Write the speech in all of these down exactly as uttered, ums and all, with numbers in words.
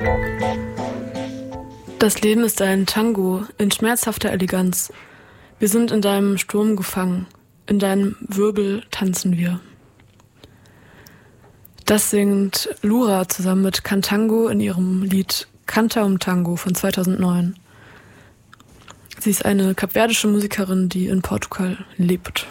Das Leben ist ein Tango in schmerzhafter Eleganz. Wir sind in deinem Sturm gefangen, in deinem Wirbel tanzen wir. Das singt Lura zusammen mit Cantango in ihrem Lied Canta um Tango von zweitausendneun. Sie ist eine kapverdische Musikerin, die in Portugal lebt.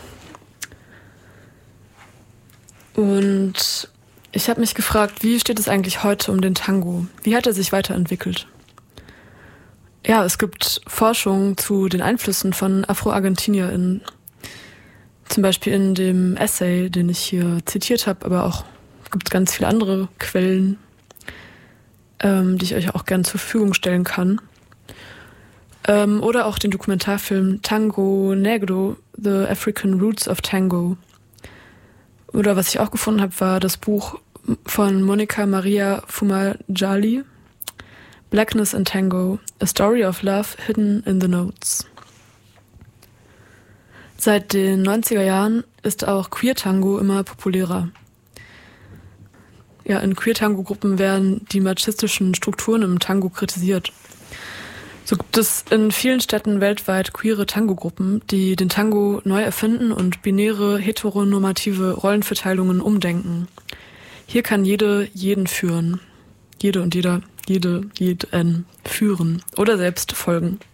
Und ich habe mich gefragt, wie steht es eigentlich heute um den Tango? Wie hat er sich weiterentwickelt? Ja, es gibt Forschung zu den Einflüssen von Afro-ArgentinierInnen. Zum Beispiel in dem Essay, den ich hier zitiert habe, aber auch gibt es ganz viele andere Quellen, ähm, die ich euch auch gerne zur Verfügung stellen kann. Ähm, oder auch den Dokumentarfilm Tango Negro, The African Roots of Tango. Oder was ich auch gefunden habe, war das Buch von Monica Maria Fumajali, Blackness in Tango, A Story of Love Hidden in the Notes. Seit den neunziger Jahren ist auch Queer-Tango immer populärer. Ja, in Queer-Tango-Gruppen werden die machistischen Strukturen im Tango kritisiert. So gibt es in vielen Städten weltweit queere Tango-Gruppen, die den Tango neu erfinden und binäre, heteronormative Rollenverteilungen umdenken. Hier kann jede jeden führen. Jede und jeder, jede, jeden führen oder selbst folgen.